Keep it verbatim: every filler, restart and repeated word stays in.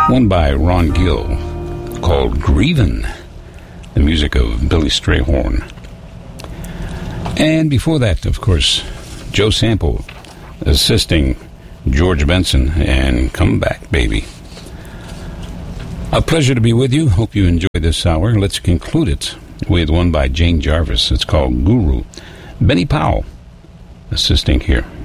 One by Ron Gill called Grievin', the music of Billy Strayhorn. And before that, of course, Joe Sample assisting George Benson and Come Back, Baby. A pleasure to be with you. Hope you enjoy this hour. Let's conclude it with one by Jane Jarvis. It's called Guru. Benny Powell assisting here.